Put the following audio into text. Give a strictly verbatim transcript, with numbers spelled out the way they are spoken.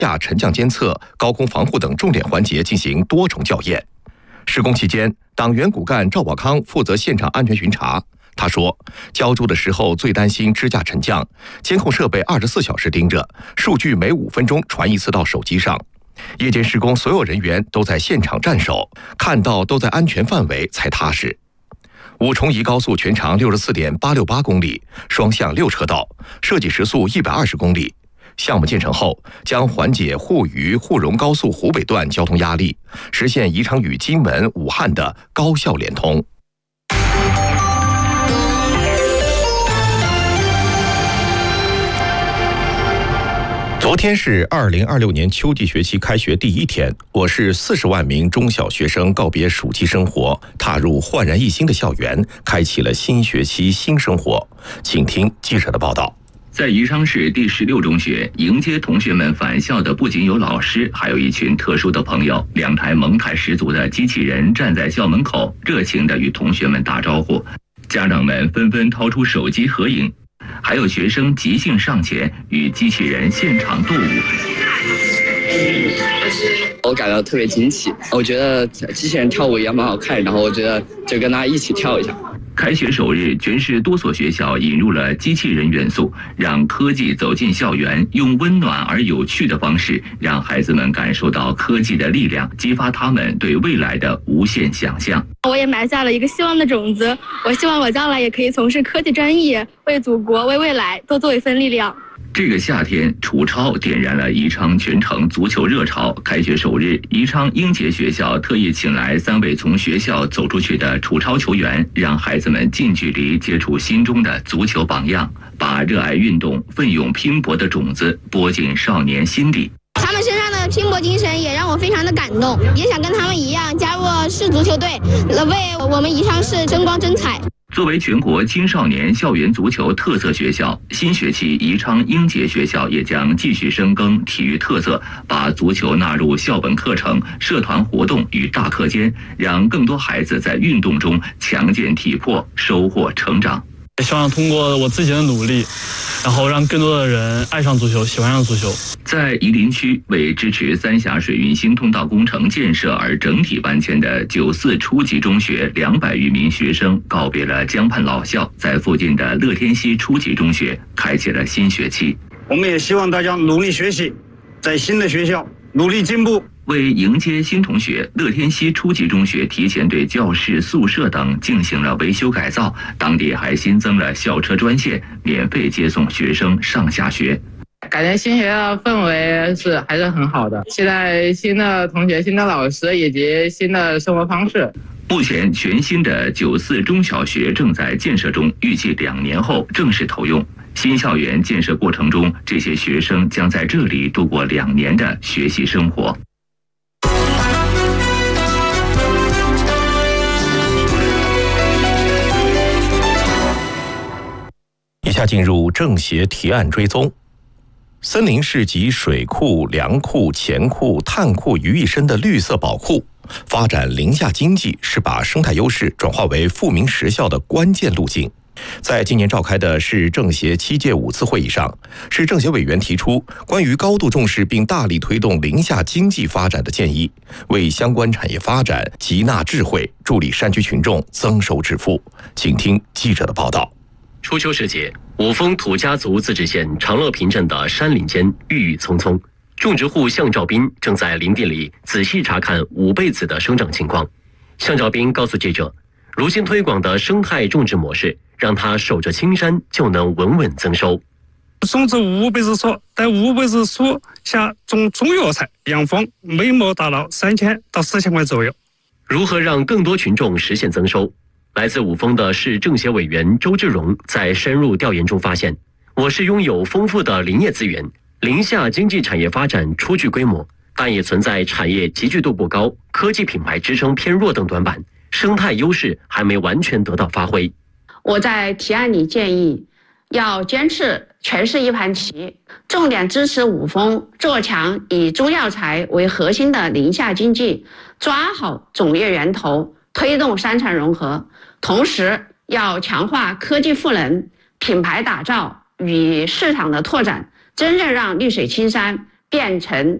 下沉降监测、高空防护等重点环节进行多重校验。施工期间，党员骨干赵宝康负责现场安全巡查。他说，浇筑的时候最担心支架沉降，监控设备二十四小时盯着，数据每五分钟传一次到手机上。夜间施工，所有人员都在现场站守，看到都在安全范围才踏实。五重宜高速全长六十四点八六八公里，双向六车道，设计时速一百二十公里。项目建成后，将缓解沪渝沪蓉高速湖北段交通压力，实现宜昌与金门、武汉的高效联通。昨天是二零二六年秋季学期开学第一天，我市四十万名中小学生告别暑期生活，踏入焕然一新的校园，开启了新学期新生活。请听记者的报道。 在宜昌市第十六中学，迎接同学们返校的不仅有老师，还有一群特殊的朋友。两台萌态十足的机器人站在校门口，热情地与同学们打招呼。家长们纷纷掏出手机合影，还有学生即兴上前与机器人现场斗舞。 我感到特别惊奇，我觉得机器人跳舞也蛮好看，然后我觉得就跟他一起跳一下。 开学首日，全市多所学校引入了机器人元素，让科技走进校园，用温暖而有趣的方式，让孩子们感受到科技的力量，激发他们对未来的无限想象。 我也埋下了一个希望的种子，我希望我将来也可以从事科技专业，为祖国、为未来多做一份力量。 这个夏天，楚超点燃了宜昌全城足球热潮。开学首日，宜昌英杰学校特意请来三位从学校走出去的楚超球员，让孩子们近距离接触心中的足球榜样，把热爱运动、奋勇拼搏的种子播进少年心里。 他们身上的拼搏精神也让我非常的感动，也想跟他们一样加入市足球队，为我们宜昌市争光争彩。 作为全国青少年校园足球特色学校，新学期宜昌英杰学校也将继续深耕体育特色，把足球纳入校本课程、社团活动与大课间，让更多孩子在运动中强健体魄，收获成长。 希望通过我自己的努力，然后让更多的人爱上足球，喜欢上足球。 在宜林区为支持三峡水运新通道工程建设而整体搬迁的九四初级中学两百余名学生告别了江畔老校，在附近的乐天溪初级中学开启了新学期。 我们也希望大家努力学习，在新的学校努力进步。 为迎接新同学，乐天溪初级中学提前对教室、宿舍等进行了维修改造，当地还新增了校车专线，免费接送学生上下学。 感觉新学校氛围是还是很好的，期待新的同学、新的老师以及新的生活方式。 目前，全新的九四中小学正在建设中，预计两年后正式投用。新校园建设过程中，这些学生将在这里度过两年的学习生活。 以下进入政协提案追踪。森林是集水库、粮库、钱库、碳库于一身的绿色宝库，发展林下经济是把生态优势转化为富民实效的关键路径。在今年召开的市政协七届五次会议上，市政协委员提出关于高度重视并大力推动林下经济发展的建议，为相关产业发展集纳智慧，助力山区群众增收致富。请听记者的报道。 初秋时节，五峰土家族自治县长乐坪镇的山林间郁郁葱葱，种植户向兆斌正在林地里仔细查看五倍子的生长情况。向兆斌告诉记者，如今推广的生态种植模式，让他守着青山就能稳稳增收。 种植五倍子树，在五倍子树下种中药材、养蜂，每亩达到三千到四千块左右。 如何让更多群众实现增收？来自五峰的市政协委员周志荣在深入调研中发现，我市拥有丰富的林业资源，林下经济产业发展初具规模，但也存在产业集聚度不高、科技品牌支撑偏弱等短板，生态优势还没完全得到发挥。 我在提案里建议，要坚持全市一盘棋，重点支持五峰做强以中药材为核心的林下经济，抓好种业源头，推动山产融合。同时要强化科技赋能、品牌打造与市场的拓展，真正让绿水青山变成